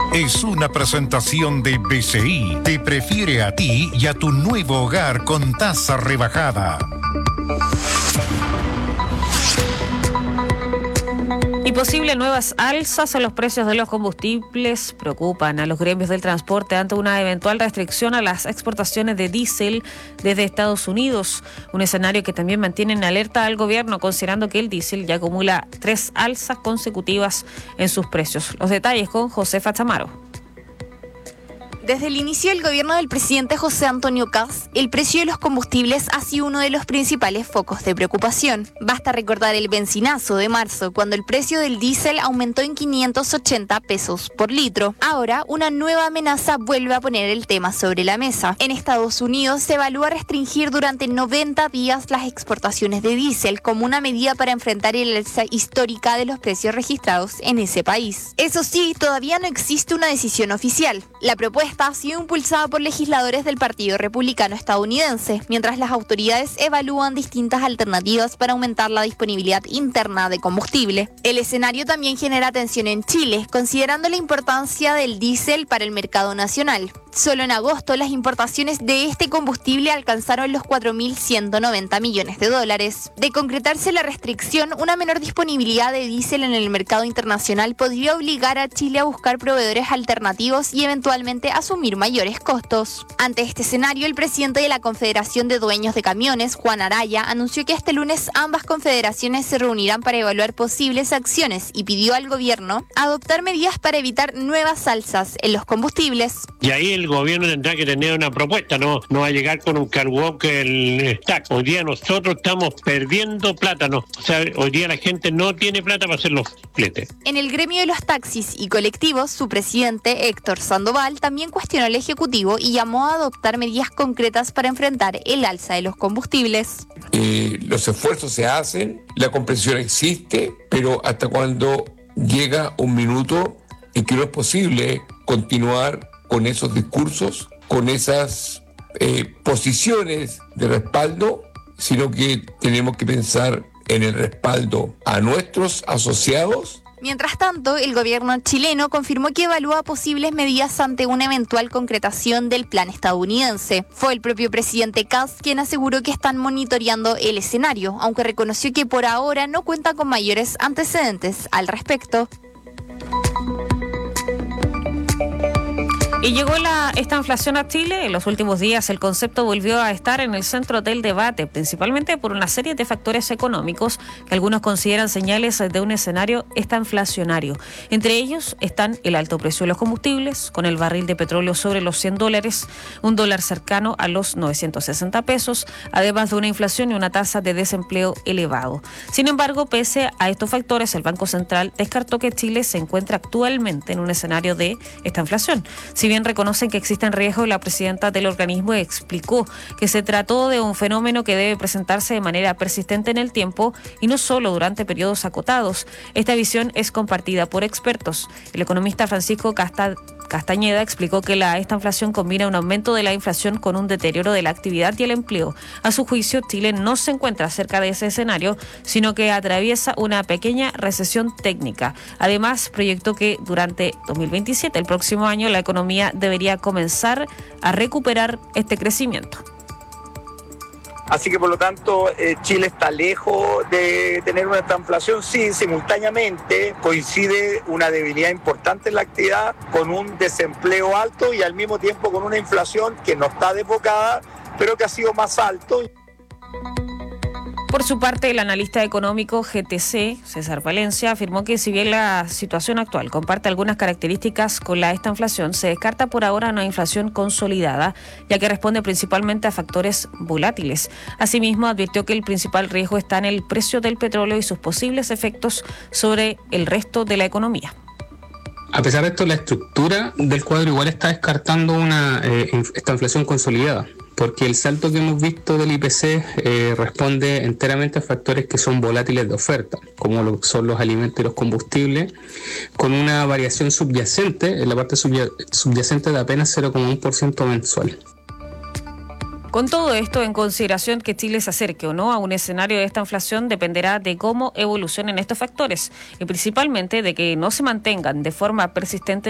Es una presentación de BCI. Te prefiere a ti y a tu nuevo hogar con tasa rebajada. Y posibles nuevas alzas en los precios de los combustibles preocupan a los gremios del transporte ante una eventual restricción a las exportaciones de diésel desde Estados Unidos. Un escenario que también mantiene en alerta al gobierno, considerando que el diésel ya acumula 3 alzas consecutivas en sus precios. Los detalles con Josefa Chamaro. Desde el inicio del gobierno del presidente José Antonio Kast, el precio de los combustibles ha sido uno de los principales focos de preocupación. Basta recordar el benzinazo de marzo, cuando el precio del diésel aumentó en 580 pesos por litro. Ahora, una nueva amenaza vuelve a poner el tema sobre la mesa. En Estados Unidos se evalúa restringir durante 90 días las exportaciones de diésel como una medida para enfrentar el alza histórica de los precios registrados en ese país. Eso sí, todavía no existe una decisión oficial. La propuesta ha sido impulsada por legisladores del Partido Republicano estadounidense, mientras las autoridades evalúan distintas alternativas para aumentar la disponibilidad interna de combustible. El escenario también genera tensión en Chile, considerando la importancia del diésel para el mercado nacional. Solo en agosto las importaciones de este combustible alcanzaron los 4.190 millones de dólares. De concretarse la restricción, una menor disponibilidad de diésel en el mercado internacional podría obligar a Chile a buscar proveedores alternativos y eventualmente asumir mayores costos. Ante este escenario, el presidente de la Confederación de Dueños de Camiones, Juan Araya, anunció que este lunes ambas confederaciones se reunirán para evaluar posibles acciones y pidió al gobierno adoptar medidas para evitar nuevas alzas en los combustibles. Y ahí el gobierno tendrá que tener una propuesta, no va a llegar con un carbón que el stack. Hoy día nosotros estamos perdiendo plata, ¿no? O sea, hoy día la gente no tiene plata para hacer los fletes. En el gremio de los taxis y colectivos, su presidente, Héctor Sandoval, también cuestionó al Ejecutivo y llamó a adoptar medidas concretas para enfrentar el alza de los combustibles. Los esfuerzos se hacen, la comprensión existe, pero hasta cuando llega un minuto en que no es posible continuar con esos discursos, con esas posiciones de respaldo, sino que tenemos que pensar en el respaldo a nuestros asociados. Mientras tanto, el gobierno chileno confirmó que evalúa posibles medidas ante una eventual concretación del plan estadounidense. Fue el propio presidente Kast quien aseguró que están monitoreando el escenario, aunque reconoció que por ahora no cuenta con mayores antecedentes al respecto. Y llegó esta inflación a Chile. En los últimos días el concepto volvió a estar en el centro del debate, principalmente por una serie de factores económicos que algunos consideran señales de un escenario estanflacionario. Entre ellos están el alto precio de los combustibles, con el barril de petróleo sobre los $100, un dólar cercano a los 960 pesos, además de una inflación y una tasa de desempleo elevado. Sin embargo, pese a estos factores, el Banco Central descartó que Chile se encuentra actualmente en un escenario de estanflación. Si bien reconocen que existen riesgos, la presidenta del organismo explicó que se trató de un fenómeno que debe presentarse de manera persistente en el tiempo y no solo durante periodos acotados. Esta visión es compartida por expertos. El economista Francisco Castañeda explicó que la estanflación combina un aumento de la inflación con un deterioro de la actividad y el empleo. A su juicio, Chile no se encuentra cerca de ese escenario, sino que atraviesa una pequeña recesión técnica. Además, proyectó que durante 2027, el próximo año, la economía debería comenzar a recuperar este crecimiento. Así que por lo tanto Chile está lejos de tener una estanflación. Sí, simultáneamente coincide una debilidad importante en la actividad con un desempleo alto y al mismo tiempo con una inflación que no está desbocada, pero que ha sido más alto. Por su parte, el analista económico GTC, César Valencia, afirmó que si bien la situación actual comparte algunas características con la estanflación, se descarta por ahora una inflación consolidada, ya que responde principalmente a factores volátiles. Asimismo, advirtió que el principal riesgo está en el precio del petróleo y sus posibles efectos sobre el resto de la economía. A pesar de esto, la estructura del cuadro igual está descartando esta inflación consolidada, porque el salto que hemos visto del IPC responde enteramente a factores que son volátiles de oferta, como lo son los alimentos y los combustibles, con una variación subyacente, en la parte subyacente de apenas 0,1% mensual. Con todo esto en consideración, que Chile se acerque o no a un escenario de esta inflación dependerá de cómo evolucionen estos factores y principalmente de que no se mantengan de forma persistente